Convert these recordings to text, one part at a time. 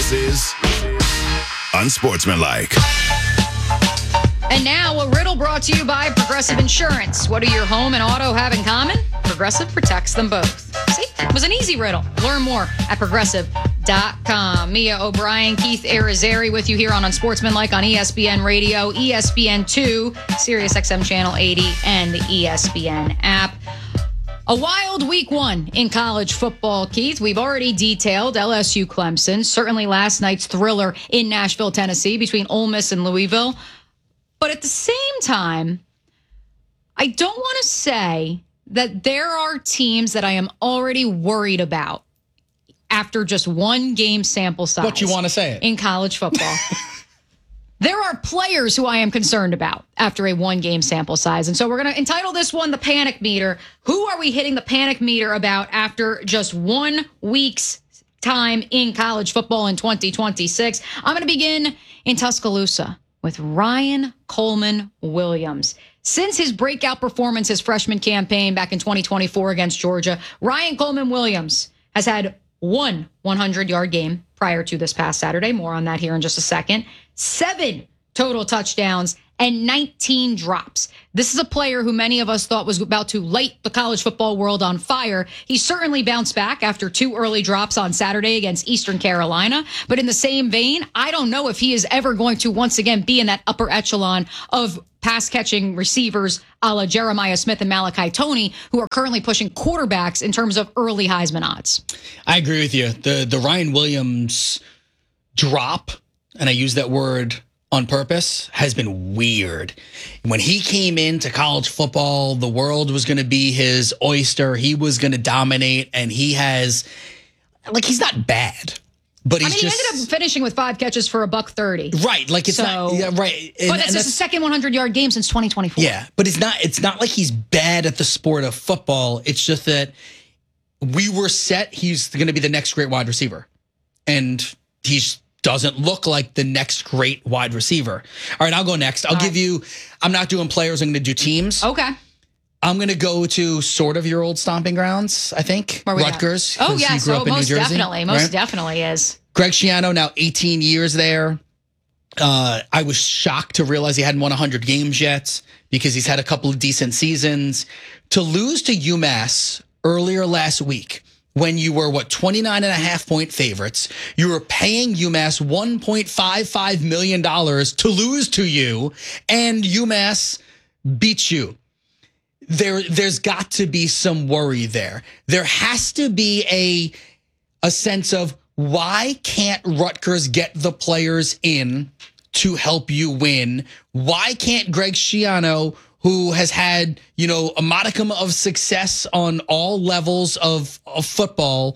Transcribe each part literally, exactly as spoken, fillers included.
This is Unsportsmanlike. And now a riddle brought to you by Progressive Insurance. What do your home and auto have in common? Progressive protects them both. See, it was an easy riddle. Learn more at progressive dot com. Mia O'Brien, Keith Arizari with you here on Unsportsmanlike on E S P N Radio, E S P N two, Sirius X M Channel eighty, and the E S P N app. A wild week one in college football, Keith. We've already detailed L S U Clemson, certainly last night's thriller in Nashville, Tennessee, between Ole Miss and Louisville. But at the same time, I don't want to say that there are teams that I am already worried about after just one game sample size. What you want to say? In college football. There are players who I am concerned about after a one-game sample size. And so we're going to entitle this one the Panic Meter. Who are we hitting the panic meter about after just one week's time in college football in twenty twenty-six? I'm going to begin in Tuscaloosa with Ryan Coleman Williams. Since his breakout performance, his freshman campaign back in twenty twenty-four against Georgia, Ryan Coleman Williams has had one hundred-yard game prior to this past Saturday. More on that here in just a second. Seven total touchdowns and nineteen drops. This is a player who many of us thought was about to light the college football world on fire. He certainly bounced back after two early drops on Saturday against Eastern Carolina. But in the same vein, I don't know if he is ever going to once again be in that upper echelon of pass-catching receivers a la Jeremiah Smith and Malachi Toney, who are currently pushing quarterbacks in terms of early Heisman odds. I agree with you. The the Ryan Williams drop, and I use that word on purpose, has been weird. When he came into college football, the world was going to be his oyster. He was going to dominate, and he has, like, he's not bad. But he's I mean, just, he ended up finishing with five catches for a buck thirty. Right, like it's so, not yeah, right. And, but that's and just the second hundred-yard game since twenty twenty-four. Yeah, but it's not. It's not like he's bad at the sport of football. It's just that we were set. He's going to be the next great wide receiver, and he's doesn't look like the next great wide receiver. All right, I'll go next. I'll All give right. you. I'm not doing players. I'm going to do teams. Okay. I'm going to go to sort of your old stomping grounds, I think. Where we Rutgers. at? Oh, 'cause yes. You grew Oh, up in most New Jersey, definitely. Most right? definitely is. Greg Schiano, now eighteen years there. Uh, I was shocked to realize he hadn't won one hundred games yet because he's had a couple of decent seasons. To lose to UMass earlier last week, when you were, what, twenty-nine and a half point favorites, you were paying UMass one point five five million dollars to lose to you, and UMass beat you. There, there's got to be some worry there. There has to be a, a sense of, why can't Rutgers get the players in to help you win? Why can't Greg Schiano, who has had, you know, a modicum of success on all levels of, of football,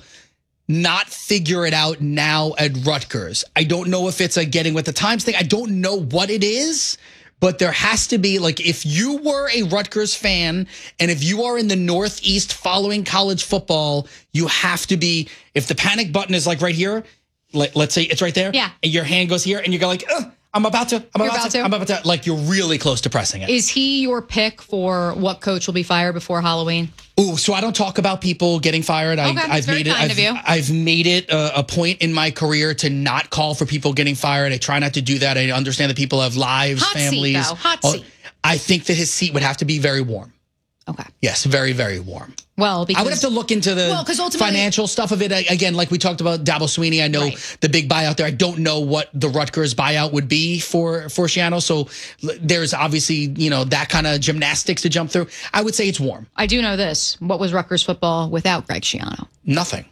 not figure it out now at Rutgers? I don't know if it's a getting with the times thing. I don't know what it is. But there has to be, like, if you were a Rutgers fan and if you are in the Northeast following college football, you have to be, if the panic button is like right here, let, let's say it's right there. Yeah. And your hand goes here and you go like, Ugh, I'm about to, I'm about, about to, to. I'm about to, like you're really close to pressing it. Is he your pick for what coach will be fired before Halloween? Ooh, so I don't talk about people getting fired. I, Okay, that's I've very made it. kind I've, of you. I've made it a, a point in my career to not call for people getting fired. I try not to do that. I understand that people have lives, Hot seat, families. though. Hot Oh, seat. I think that his seat would have to be very warm. Okay. Yes, very, very warm. Well, because I would have to look into the Well, 'cause ultimately- financial stuff of it. I- Again, like we talked about Dabo Sweeney, I know Right. the big buyout there. I don't know what the Rutgers buyout would be for, for Schiano. So l- there's obviously, you know, that kind of gymnastics to jump through. I would say it's warm. I do know this. What was Rutgers football without Greg Schiano? Nothing.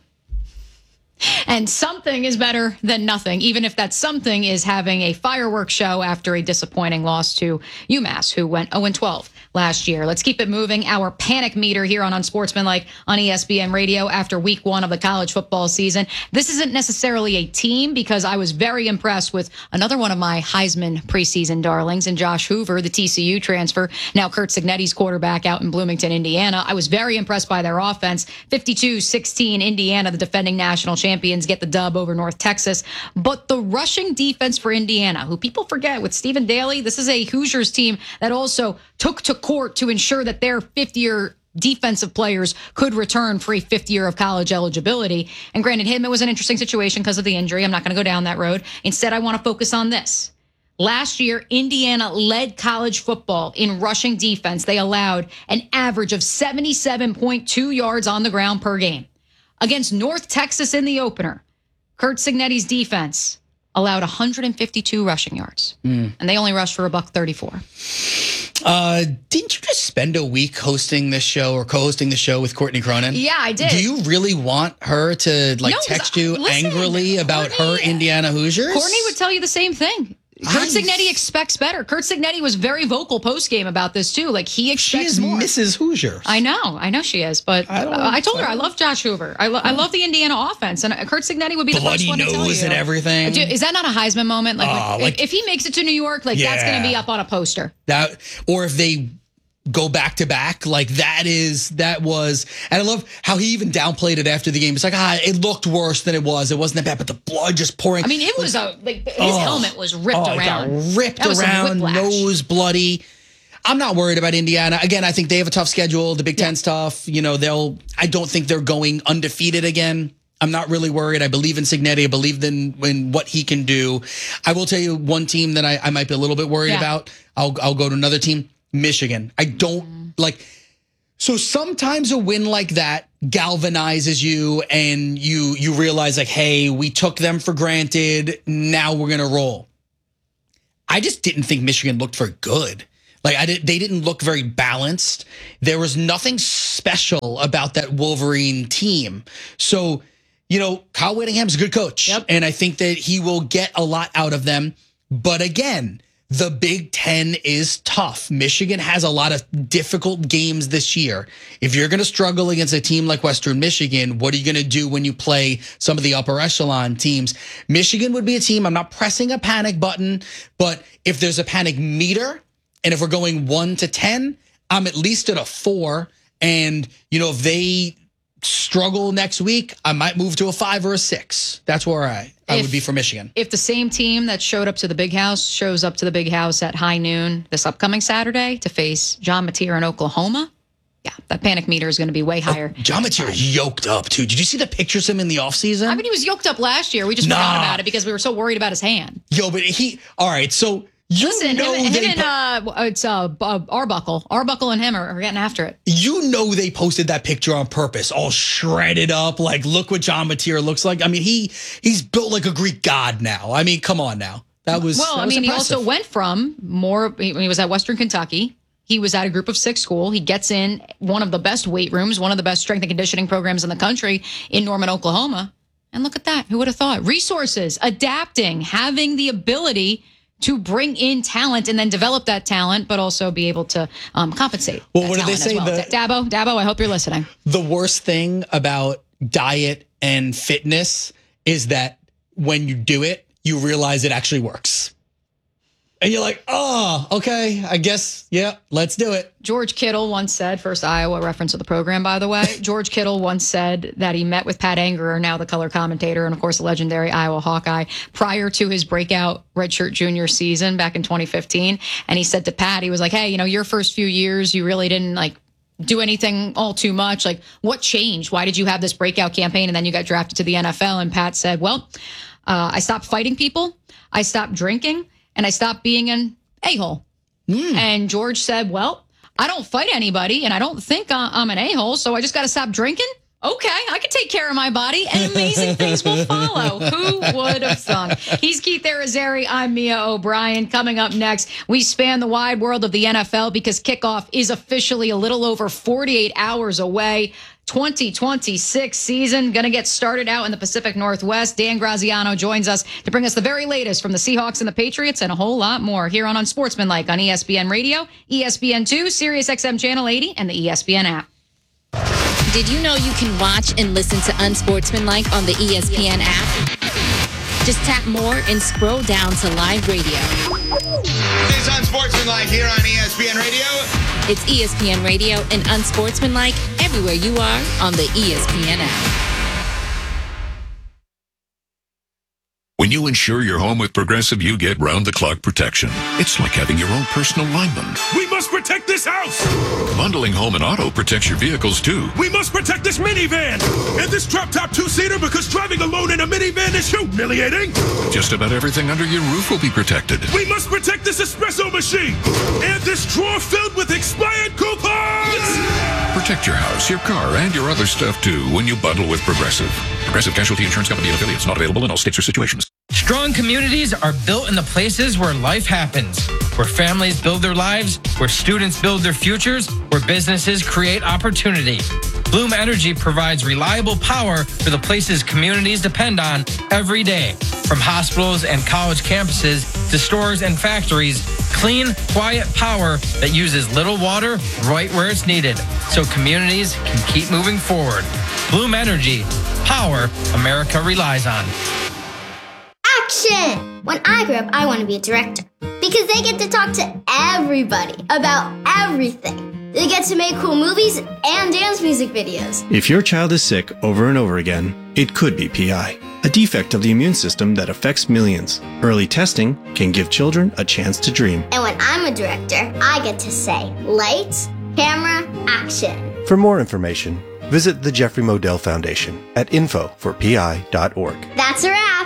And something is better than nothing, even if that something is having a fireworks show after a disappointing loss to UMass, who went oh and twelve last year. Let's keep it moving. Our panic meter here on Unsportsmanlike on E S P N Radio after week one of the college football season. This isn't necessarily a team because I was very impressed with another one of my Heisman preseason darlings in Josh Hoover, the T C U transfer. Now Kurt Signetti's quarterback out in Bloomington, Indiana. I was very impressed by their offense. fifty-two sixteen Indiana, the defending national champions, get the dub over North Texas. But the rushing defense for Indiana, who people forget with Stephen Daly, this is a Hoosiers team that also took to court to ensure that their fifth-year defensive players could return for a fifth year of college eligibility. And granted, him, it was an interesting situation because of the injury. I'm not going to go down that road. Instead, I want to focus on this. Last year, Indiana led college football in rushing defense. They allowed an average of seventy-seven point two yards on the ground per game. Against North Texas in the opener, Curt Cignetti's defense allowed one hundred fifty-two rushing yards, mm. and they only rushed for a buck thirty-four. Uh, didn't you just spend a week hosting this show or co-hosting the show with Courtney Cronin? Yeah, I did. Do you really want her to like No, text you listen, angrily about Courtney- her Indiana Hoosiers? Courtney would tell you the same thing. Curt I- Cignetti expects better. Curt Cignetti was very vocal post-game about this, too. Like, he She expects is more. Missus Hoosiers. I know. I know she is. But I I, don't- I told her I I don't- love Josh Hoover. I, lo- I love the Indiana offense. And Curt Cignetti would be the Bloody first one to tell nose you. and everything. Dude, is that not a Heisman moment? Like, Oh, if, like- if he makes it to New York, like, that's Yeah. going to be up on a poster. That, or if they go back to back, like that is, that was, and I love how he even downplayed it after the game. It's like, ah, it looked worse than it was. It wasn't that bad, but the blood just pouring. I mean, it was a, like, his Oh. helmet was ripped Oh, it got around. ripped That was some around, whiplash. nose bloody. I'm not worried about Indiana. Again, I think they have a tough schedule. The Big Ten's tough. You know, they'll, I don't think they're going undefeated again. I'm not really worried. I believe in Cignetti. I believe in, in what he can do. I will tell you one team that I, I might be a little bit worried Yeah. about. I'll, I'll go to another team, Michigan. I don't mm. like, so sometimes a win like that galvanizes you and you, you realize like, hey, we took them for granted. Now we're going to roll. I just didn't think Michigan looked very good. Like I did, they didn't look very balanced. There was nothing special about that Wolverine team. So, you know, Kyle Whittingham's a good coach, Yep. and I think that he will get a lot out of them. But again, the Big Ten is tough. Michigan has a lot of difficult games this year. If you're going to struggle against a team like Western Michigan, what are you going to do when you play some of the upper echelon teams? Michigan would be a team. I'm not pressing a panic button, but if there's a panic meter, and if we're going one to ten, I'm at least at a four. And, you know, if they struggle next week, I might move to a five or a six. That's where I, I If- would be for Michigan. If the same team that showed up to the Big House shows up to the Big House at high noon this upcoming Saturday to face John Mateer in Oklahoma, yeah, that panic meter is going to be way higher. John Mateer is yoked up, too. Did you see the pictures of him in the offseason? I mean, he was yoked up last year. We just forgot Nah. about it because we were so worried about his hand. Yo, but he, all right, so you Listen, know him, him they and po- uh, it's uh, uh, Arbuckle. Arbuckle and him are, are getting after it. you know they posted that picture on purpose, all shredded up, like, look what John Mateer looks like. I mean, he he's built like a Greek god now. I mean, come on now. That was Well, that I was mean, he impressive. also went from more, he, he was at Western Kentucky. He was at a group of six school. He gets in one of the best weight rooms, one of the best strength and conditioning programs in the country in Norman, Oklahoma. And look at that. Who would have thought? Resources, adapting, having the ability to bring in talent and then develop that talent, but also be able to um, compensate. Well, that what do they talent as say? well. The- Dabo, Dabo, I hope you're listening. The worst thing about diet and fitness is that when you do it, you realize it actually works. And you're like, oh, okay, I guess, yeah, let's do it. George Kittle once said, first Iowa reference of the program, by the way, George Kittle once said that he met with Pat Angerer, now the color commentator, and of course, the legendary Iowa Hawkeye, prior to his breakout redshirt junior season back in twenty fifteen. And he said to Pat, he was like, hey, you know, your first few years, you really didn't like do anything all too much. Like, what changed? Why did you have this breakout campaign? And then you got drafted to the N F L. And Pat said, well, uh, I stopped fighting people. I stopped drinking. And I stopped being an a-hole. Mm. And George said, well, I don't fight anybody, and I don't think I'm an a-hole, so I just got to stop drinking? Okay, I can take care of my body, and amazing things will follow. Who would have thunk? He's Keith Arizari. I'm Mia O'Brien. Coming up next, we span the wide world of the N F L because kickoff is officially a little over forty-eight hours away. twenty twenty-six season going to get started out in the Pacific Northwest. Dan Graziano joins us to bring us the very latest from the Seahawks and the Patriots and a whole lot more here on Unsportsmanlike on E S P N Radio, E S P N two, Sirius X M Channel eighty, and the E S P N app. Did you know you can watch and listen to Unsportsmanlike on the E S P N app? Just tap more and scroll down to live radio. It's Unsportsmanlike here on E S P N Radio. It's E S P N Radio and Unsportsmanlike everywhere you are on the E S P N app. When When you insure your home with Progressive, you get round-the-clock protection. It's like having your own personal lineman. We must protect this house! Bundling home and auto protects your vehicles, too. We must protect this minivan! And this drop-top two-seater, because driving alone in a minivan is humiliating! Just about everything under your roof will be protected. We must protect this espresso machine! And this drawer filled with expired coupons! Protect your house, your car, and your other stuff, too, when you bundle with Progressive. Progressive Casualty Insurance Company and affiliates. Not available in all states or situations. Strong communities are built in the places where life happens, where families build their lives, where students build their futures, where businesses create opportunity. Bloom Energy provides reliable power for the places communities depend on every day. From hospitals and college campuses to stores and factories, clean, quiet power that uses little water right where it's needed, so communities can keep moving forward. Bloom Energy, power America relies on. Action! When I grow up, I want to be a director because they get to talk to everybody about everything. They get to make cool movies and dance music videos. If your child is sick over and over again, it could be P I, a defect of the immune system that affects millions. Early testing can give children a chance to dream. And when I'm a director, I get to say, lights, camera, action. For more information, visit the Jeffrey Modell Foundation at info for p i dot org. That's a wrap.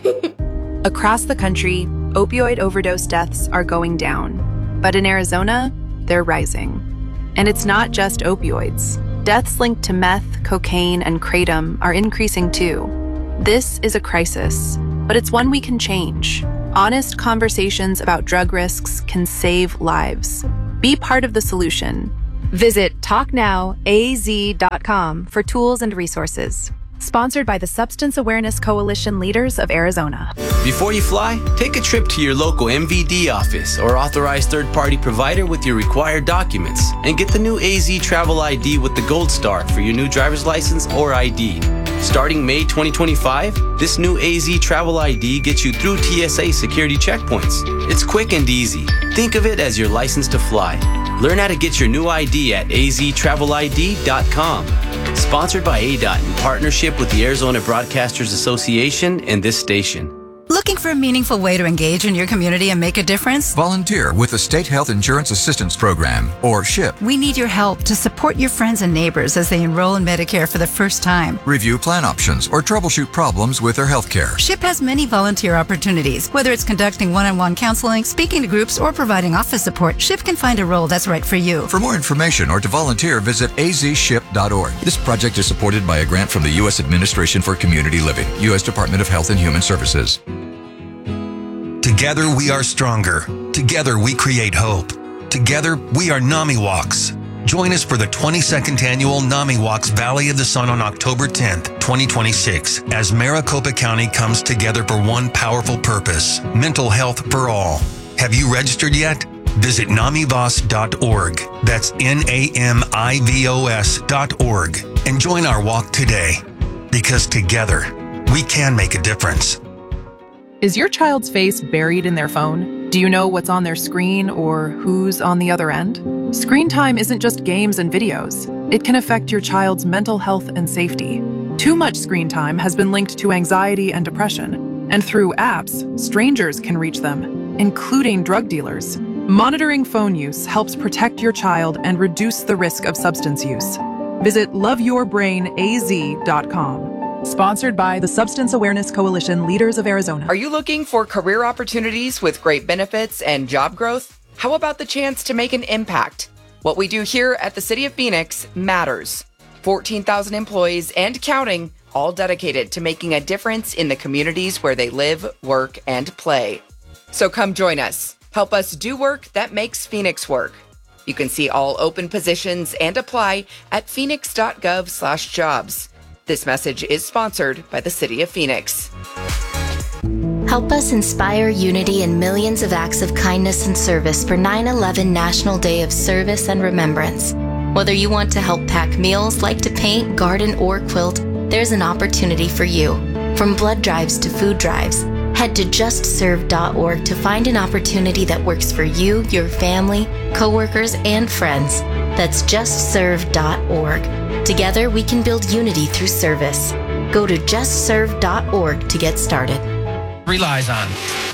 Across the country, opioid overdose deaths are going down. But in Arizona, they're rising. And it's not just opioids. Deaths linked to meth, cocaine, and kratom are increasing too. This is a crisis, but it's one we can change. Honest conversations about drug risks can save lives. Be part of the solution. Visit talk now a z dot com for tools and resources. Sponsored by the Substance Awareness Coalition Leaders of Arizona. Before you fly, take a trip to your local M V D office or authorized third-party provider with your required documents and get the new A Z Travel I D with the Gold Star for your new driver's license or I D. Starting May twenty twenty-five, this new A Z Travel I D gets you through T S A security checkpoints. It's quick and easy. Think of it as your license to fly. Learn how to get your new I D at a z travel I D dot com. Sponsored by A D O T in partnership with the Arizona Broadcasters Association and this station. Looking for a meaningful way to engage in your community and make a difference? Volunteer with the State Health Insurance Assistance Program, or SHIP. We need your help to support your friends and neighbors as they enroll in Medicare for the first time. Review plan options or troubleshoot problems with their health care. SHIP has many volunteer opportunities. Whether it's conducting one-on-one counseling, speaking to groups, or providing office support, SHIP can find a role that's right for you. For more information or to volunteer, visit a z ship dot org. This project is supported by a grant from the U S Administration for Community Living, U S Department of Health and Human Services. Together we are stronger. Together we create hope. Together we are NAMI Walks. Join us for the twenty-second annual NAMI Walks Valley of the Sun on October tenth, twenty twenty-six, as Maricopa County comes together for one powerful purpose: mental health for all. Have you registered yet? Visit namivos dot org. That's N A M I V O S dot org. And join our walk today. Because together, we can make a difference. Is your child's face buried in their phone? Do you know what's on their screen or who's on the other end? Screen time isn't just games and videos. It can affect your child's mental health and safety. Too much screen time has been linked to anxiety and depression, and through apps, strangers can reach them, including drug dealers. Monitoring phone use helps protect your child and reduce the risk of substance use. Visit love your brain a z dot com. Sponsored by the Substance Awareness Coalition Leaders of Arizona. Are you looking for career opportunities with great benefits and job growth? How about the chance to make an impact? What we do here at the City of Phoenix matters. fourteen thousand employees and counting, all dedicated to making a difference in the communities where they live, work, and play. So come join us. Help us do work that makes Phoenix work. You can see all open positions and apply at phoenix dot gov slash jobs. This message is sponsored by the City of Phoenix. Help us inspire unity and millions of acts of kindness and service for nine eleven National Day of Service and Remembrance. Whether you want to help pack meals, like to paint, garden, or quilt, there's an opportunity for you. From blood drives to food drives, head to just serve dot org to find an opportunity that works for you, your family, coworkers, and friends. That's just serve dot org. Together, we can build unity through service. Go to just serve dot org to get started. relies on.